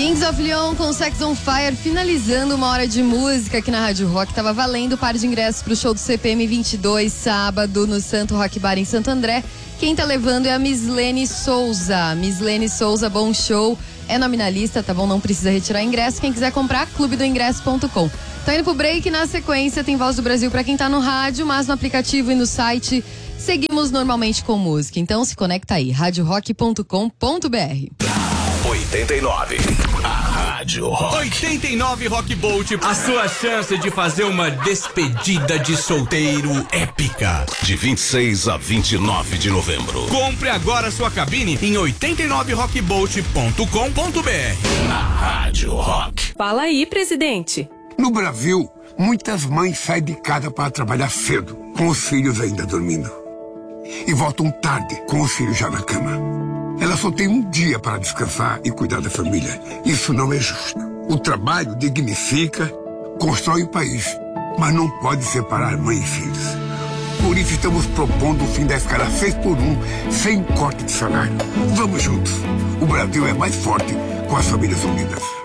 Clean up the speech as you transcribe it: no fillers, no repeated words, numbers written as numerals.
Kings of Leon com Sex on Fire, finalizando uma hora de música aqui na Rádio Rock. Tava valendo par de ingressos pro show do CPM 22, sábado, no Santo Rock Bar em Santo André. Quem tá levando é a Mislene Souza. Mislene Souza, bom show. É nominalista, tá bom? Não precisa retirar ingresso. Quem quiser comprar, clubedoingresso.com. Tá indo pro break, na sequência tem Voz do Brasil pra quem tá no rádio, mas no aplicativo e no site seguimos normalmente com música. Então se conecta aí, radiorock.com.br. 89. A Rádio Rock. 89 Rock Bolt. A sua chance de fazer uma despedida de solteiro épica. De 26 a 29 de novembro. Compre agora sua cabine em 89rockbolt.com.br. Na Rádio Rock. Fala aí, presidente. No Brasil, muitas mães saem de casa para trabalhar cedo, com os filhos ainda dormindo. E voltam tarde, com os filhos já na cama. Ela só tem um dia para descansar e cuidar da família. Isso não é justo. O trabalho dignifica, constrói o país, mas não pode separar mãe e filhos. Por isso estamos propondo o fim da escala 6x1, sem corte de salário. Vamos juntos. O Brasil é mais forte com as famílias unidas.